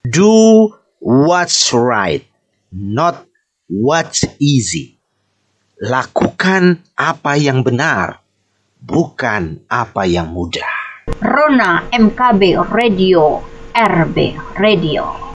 Do what's right, not what's easy. Lakukan apa yang benar, bukan apa yang mudah. Rona MKB Radio, RB Radio.